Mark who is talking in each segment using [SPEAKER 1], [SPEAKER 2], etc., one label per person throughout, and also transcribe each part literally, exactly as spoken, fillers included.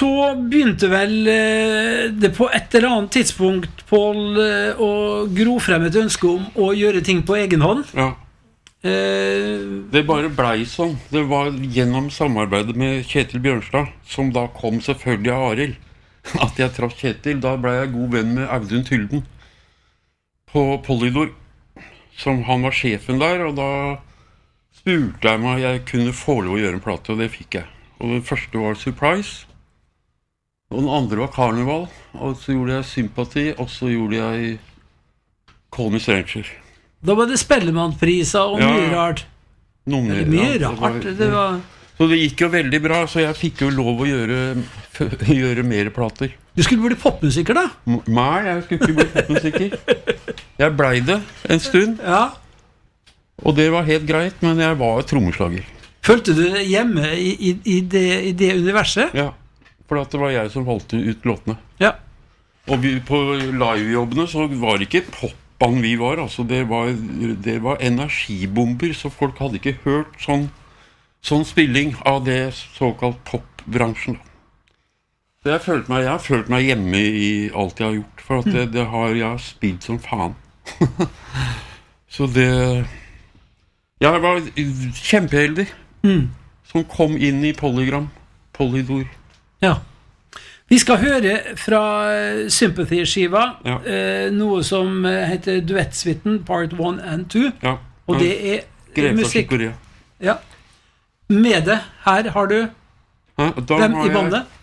[SPEAKER 1] så begynte vel eh, det på et eller annet tidspunkt, Paul, eh, å gro frem et ønske om å gjøre ting på egen hånd.
[SPEAKER 2] Ja.
[SPEAKER 1] Eh,
[SPEAKER 2] Det bare blei sånn. Det var gjennom samarbeidet med Kjetil Bjørnstad, som da kom selvfølgelig av Arild, at jeg traff Kjetil. Da ble jeg god venn med Audun Tylden på Polydor, som han var sjefen der, og da spurte jeg meg jeg kunne få lov å gjøre en plate, og det fikk jeg. Og den første var Surprise, og den andre var Carnival, og så gjorde jeg Sympathy, og så gjorde jeg Call Me Stranger.
[SPEAKER 1] Da var det Spellemannpriser og
[SPEAKER 2] Ja,
[SPEAKER 1] mye
[SPEAKER 2] ja.
[SPEAKER 1] rart.
[SPEAKER 2] Noen
[SPEAKER 1] Eller
[SPEAKER 2] mer,
[SPEAKER 1] mye
[SPEAKER 2] ja, det var-
[SPEAKER 1] rart. Det var...
[SPEAKER 2] Så det gikk jo veldig bra, så jeg fikk jo lov å gjøre, gjøre mer plater.
[SPEAKER 1] Du skulle bli popmusiker da?
[SPEAKER 2] M- Nei, jeg skulle ikke bli popmusiker. Jeg blei det en stund,
[SPEAKER 1] Ja.
[SPEAKER 2] og det var helt greit, men jeg var trommeslager.
[SPEAKER 1] Følte du deg hjemme i, i, i, det, i det universet?
[SPEAKER 2] Ja, for at det var jeg som valgte ut låtene.
[SPEAKER 1] Ja.
[SPEAKER 2] Og vi, på livejobbene så var det ikke popband vi var, altså det var, det var energibomber, så folk hadde ikke hørt sånn, sånn spilling av det såkalt popbransjen. Så jeg følte meg, jeg har følt meg hjemme i alt jeg har gjort, for at det, det har jeg spilt som faen. Så det... Jeg var kjempeheldig,
[SPEAKER 1] Mm.
[SPEAKER 2] som kom inn i Polygram, Polydor.
[SPEAKER 1] Ja. Vi skal høre fra Sympathy-skiva,
[SPEAKER 2] Ja.
[SPEAKER 1] eh, noe som heter Duettsvitten, part one and two,
[SPEAKER 2] Ja.
[SPEAKER 1] og det er
[SPEAKER 2] Greta
[SPEAKER 1] musikk.
[SPEAKER 2] Chicorea.
[SPEAKER 1] Ja. Med det, her har du
[SPEAKER 2] Hæ? Da
[SPEAKER 1] dem
[SPEAKER 2] har
[SPEAKER 1] i
[SPEAKER 2] jeg-
[SPEAKER 1] bandet.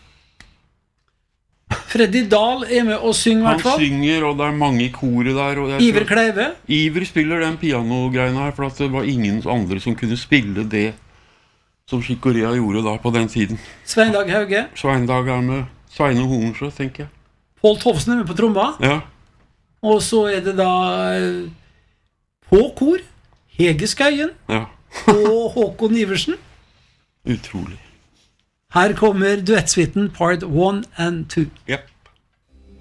[SPEAKER 1] Freddy Dahl er med og synger i
[SPEAKER 2] Han
[SPEAKER 1] hvert fall.
[SPEAKER 2] synger, og det er mange i koret der. Og jeg
[SPEAKER 1] Iver
[SPEAKER 2] tror-
[SPEAKER 1] Kleive.
[SPEAKER 2] Iver spiller den pianogreiene her, for at det var ingen andre som kunne spille det som Chicorea gjorde da på den tiden.
[SPEAKER 1] Sveindag Hauge.
[SPEAKER 2] Sveindag er med Sveine Hornsjø, tenker jeg.
[SPEAKER 1] Pål Tovsen er med på tromma.
[SPEAKER 2] Ja,
[SPEAKER 1] Og så er det da eh, på kor Hege Skøyen
[SPEAKER 2] ja.
[SPEAKER 1] og Håkon Iversen.
[SPEAKER 2] Utrolig.
[SPEAKER 1] Her kommer Duettsvitten part one and two.
[SPEAKER 2] Ja.